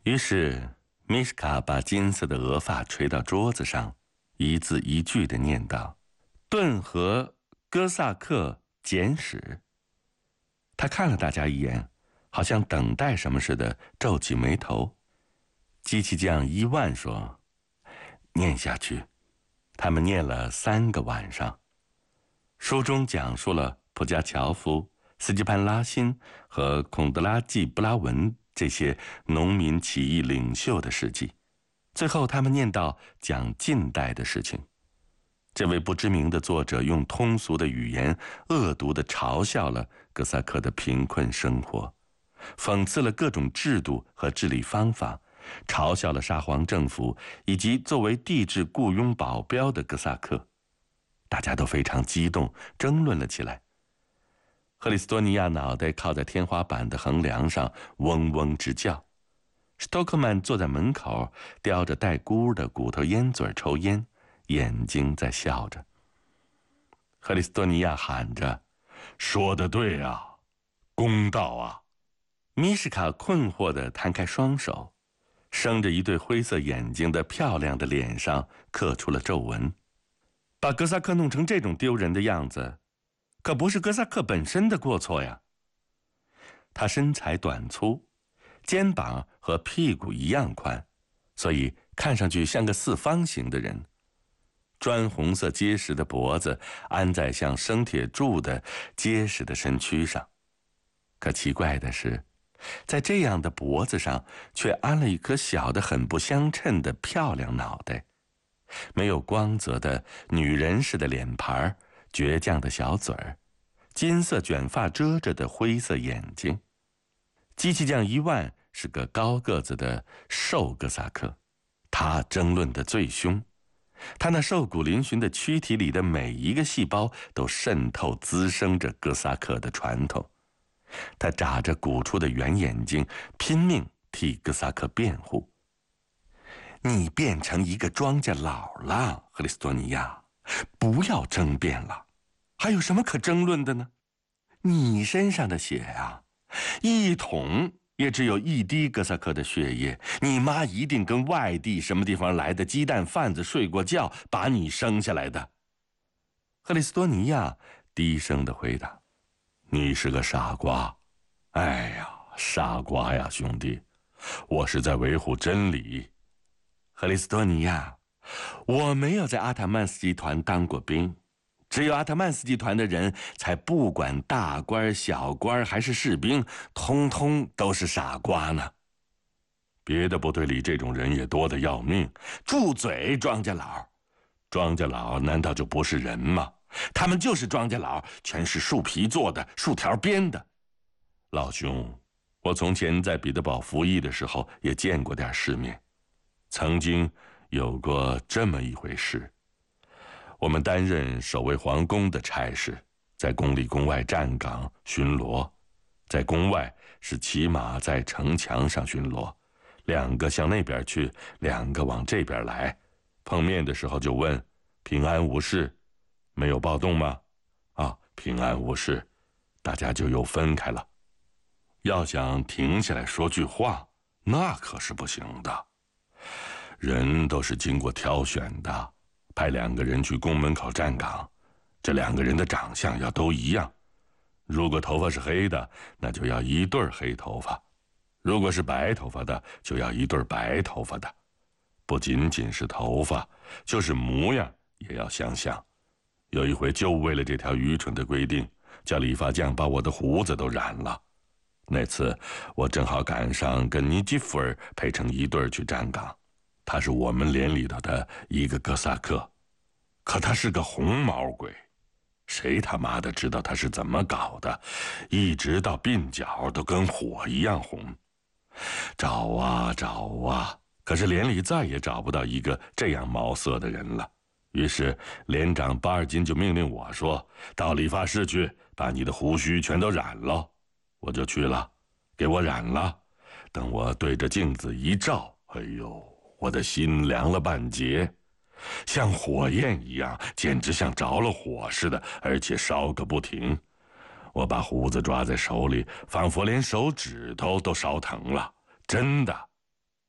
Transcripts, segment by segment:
于是米什卡把金色的额发垂到桌子上，一字一句地念道：顿河哥萨克简史。他看了大家一眼，好像等待什么似的，皱起眉头。机器匠伊万说：念下去。他们念了3个晚上。书中讲述了普加乔夫、斯基潘拉辛和孔德拉季布拉文这些农民起义领袖的事迹。最后他们念到讲近代的事情。这位不知名的作者用通俗的语言恶毒地嘲笑了哥萨克的贫困生活，讽刺了各种制度和治理方法，嘲笑了沙皇政府以及作为帝制雇佣保镖的哥萨克。大家都非常激动，争论了起来。赫里斯多尼亚脑袋靠在天花板的横梁上，嗡嗡直叫。史托克曼坐在门口，叼着带箍的骨头烟嘴抽烟，眼睛在笑着。赫里斯多尼亚喊着：说得对啊，公道啊！米什卡困惑地摊开双手，生着一对灰色眼睛的漂亮的脸上刻出了皱纹。把哥萨克弄成这种丢人的样子，可不是哥萨克本身的过错呀。他身材短粗，肩膀和屁股一样宽，所以看上去像个四方形的人。砖红色结实的脖子安在像生铁柱的结实的身躯上。可奇怪的是，在这样的脖子上却安了一颗小的很不相称的漂亮脑袋。没有光泽的女人似的脸盘，倔强的小嘴儿，金色卷发遮着的灰色眼睛。机器匠伊万是个高个子的瘦哥萨克，他争论得最凶。他那瘦骨嶙峋的躯体里的每一个细胞都渗透滋生着哥萨克的传统。他眨着鼓出的圆眼睛，拼命替哥萨克辩护。你变成一个庄稼佬了，赫里斯多尼亚，不要争辩了，还有什么可争论的呢？你身上的血啊，一桶也只有1滴哥萨克的血液，你妈一定跟外地什么地方来的鸡蛋贩子睡过觉，把你生下来的。赫里斯多尼亚低声地回答：你是个傻瓜。哎呀，傻瓜呀，兄弟，我是在维护真理。赫里斯多尼亚，我没有在阿塔曼斯集团当过兵，只有阿塔曼斯集团的人才不管大官小官还是士兵，通通都是傻瓜呢。别的部队里这种人也多得要命。住嘴，庄稼佬！庄稼佬难道就不是人吗？他们就是庄稼佬，全是树皮做的，树条编的。老兄，我从前在彼得堡服役的时候也见过点世面。曾经有过这么一回事，我们担任守卫皇宫的差事，在宫里宫外站岗巡逻。在宫外是骑马在城墙上巡逻，2个向那边去，2个往这边来。碰面的时候就问：平安无事，没有暴动吗？啊，平安无事，大家就又分开了。要想停下来说句话，那可是不行的。人都是经过挑选的，派2个人去宫门口站岗，这2个人的长相要都一样。如果头发是黑的，那就要1对黑头发；如果是白头发的，就要1对白头发的。不仅仅是头发，就是模样也要相像。有一回就为了这条愚蠢的规定，叫理发匠把我的胡子都染了。那次我正好赶上跟尼基弗尔配成1对去站岗，他是我们连里头的一个哥萨克，可他是个红毛鬼，谁他妈的知道他是怎么搞的，一直到鬓角都跟火一样红。找啊找啊，可是连里再也找不到一个这样毛色的人了。于是连长巴尔金就命令我说，到理发室去把你的胡须全都染了。我就去了，给我染了。等我对着镜子一照，哎呦，我的心凉了半截，像火焰一样，简直像着了火似的，而且烧个不停。我把胡子抓在手里，仿佛连手指头都烧疼了，真的。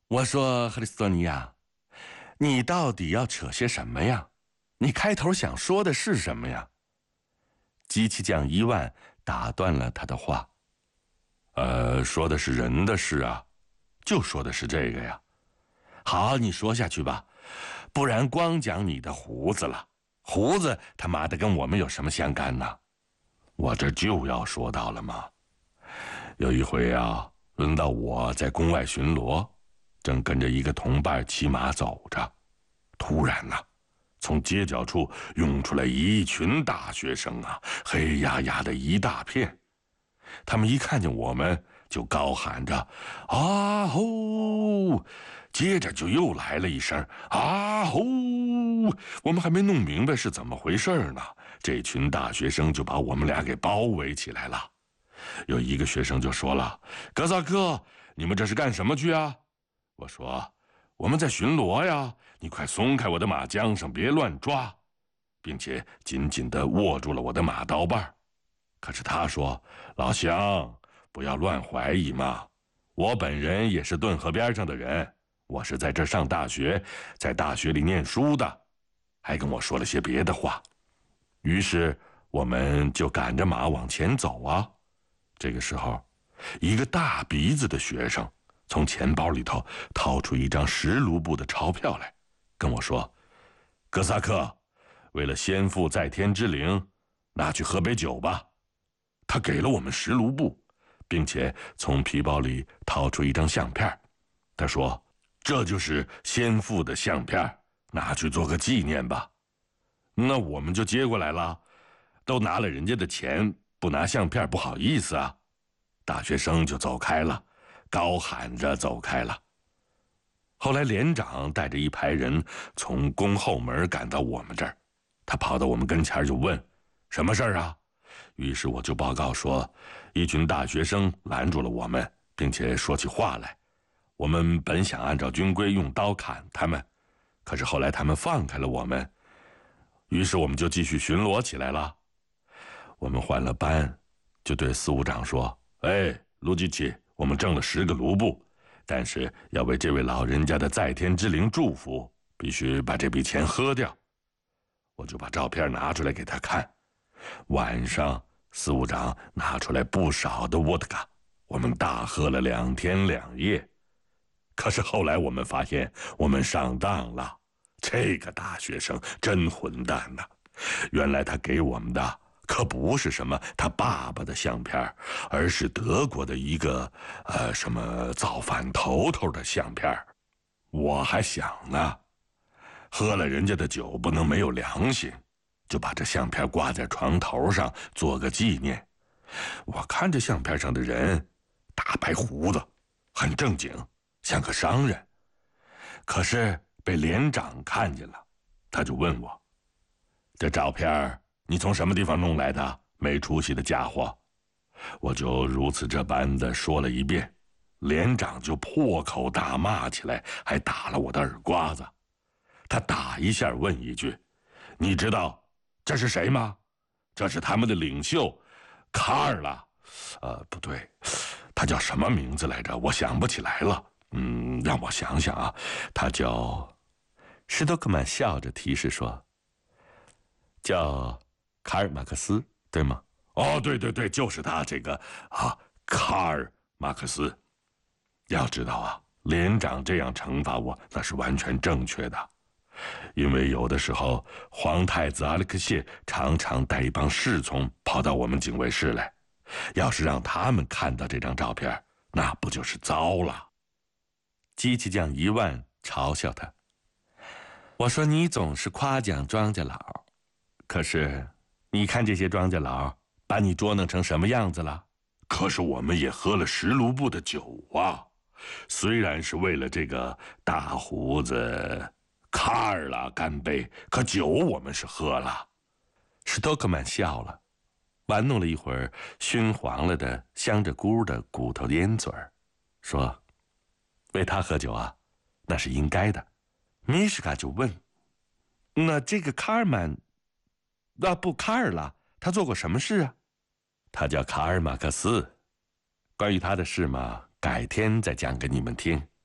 我说赫里斯托尼亚，你到底要扯些什么呀？你开头想说的是什么呀？机器匠伊万打断了他的话。说的是人的事啊，就说的是这个呀。好，你说下去吧，不然光讲你的胡子了。胡子他妈的跟我们有什么相干呢？我这就要说到了嘛。有一回啊，轮到我在宫外巡逻，正跟着一个同伴骑马走着，突然呐，从街角处涌出来一群大学生啊，黑压压的一大片。他们一看见我们，就高喊着“啊吼”，接着就又来了一声“啊吼”。我们还没弄明白是怎么回事呢，这群大学生就把我们俩给包围起来了。有一个学生就说了：“哥萨克，你们这是干什么去啊？”我说：“我们在巡逻呀，你快松开我的马缰绳，别乱抓。”并且紧紧地握住了我的马刀把。可是他说：“老乡，不要乱怀疑嘛，我本人也是顿河边上的人，我是在这上大学，在大学里念书的。”还跟我说了些别的话。于是我们就赶着马往前走啊。这个时候，一个大鼻子的学生从钱包里头掏出一张10卢布的钞票来，跟我说：“哥萨克，为了先父在天之灵，拿去喝杯酒吧。”他给了我们10卢布，并且从皮包里掏出一张相片。他说：“这就是先父的相片，拿去做个纪念吧。”那我们就接过来了，都拿了人家的钱，不拿相片不好意思啊。大学生就走开了，高喊着走开了。后来连长带着一排人从宫后门赶到我们这儿，他跑到我们跟前就问：“什么事儿啊？”于是我就报告说，一群大学生拦住了我们，并且说起话来。我们本想按照军规用刀砍他们，可是后来他们放开了我们，于是我们就继续巡逻起来了。我们换了班，就对司务长说：“哎，卢基奇，我们挣了10个卢布，但是要为这位老人家的在天之灵祝福，必须把这笔钱喝掉。”我就把照片拿出来给他看。晚上，司务长拿出来不少的沃特嘎，我们大喝了2天2夜。可是后来我们发现我们上当了，这个大学生真混蛋呐！原来他给我们的可不是什么他爸爸的相片，而是德国的一个什么造反头头的相片。我还想呢，喝了人家的酒不能没有良心，就把这相片挂在床头上做个纪念。我看这相片上的人，大白胡子，很正经，像个商人。可是被连长看见了，他就问我：“这照片你从什么地方弄来的？没出息的家伙！”我就如此这般的说了一遍，连长就破口大骂起来，还打了我的耳刮子。他打一下问一句：“你知道这是谁吗？”“这是他们的领袖，卡尔拉。不对，他叫什么名字来着？我想不起来了。让我想想啊，他叫……”施多克曼笑着提示说：“叫卡尔马克思，对吗？”“哦，对对对，就是他这个卡尔马克思。”要知道啊，连长这样惩罚我，那是完全正确的。因为有的时候，皇太子阿列克谢常常带一帮侍从跑到我们警卫室来，要是让他们看到这张照片，那不就是糟了？机器匠伊万嘲笑他。我说：“你总是夸奖庄稼佬，可是你看这些庄稼佬把你捉弄成什么样子了？”“可是我们也喝了10卢布的酒啊，虽然是为了这个大胡子卡尔拉干杯，可酒我们是喝了。”史托克曼笑了，玩弄了一会儿熏黄了的镶着菇的骨头烟嘴儿，说：“为他喝酒啊，那是应该的。”米什卡就问：“那这个卡尔曼，卡尔拉，他做过什么事啊？”“他叫卡尔马克思，关于他的事嘛，改天再讲给你们听。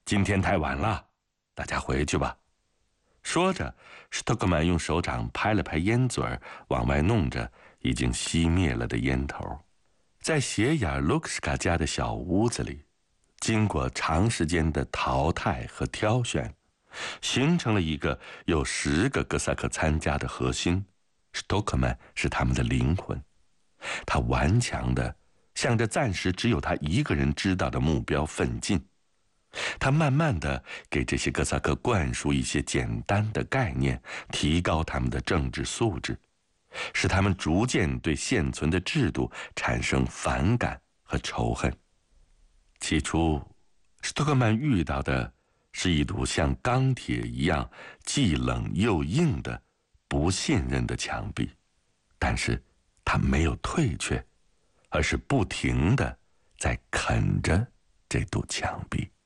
今天太晚了，大家回去吧。说着，史托克曼用手掌拍了拍烟嘴儿，往外弄着已经熄灭了的烟头。在斜眼卢克什卡家的小屋子里，经过长时间的淘汰和挑选，形成了一个有10个哥萨克参加的核心。史托克曼是他们的灵魂，他顽强地向着暂时只有他一个人知道的目标奋进。他慢慢地给这些哥萨克灌输一些简单的概念，提高他们的政治素质，使他们逐渐对现存的制度产生反感和仇恨。起初，史托克曼遇到的是一堵像钢铁一样既冷又硬的不信任的墙壁，但是他没有退却，而是不停地在啃着这堵墙壁。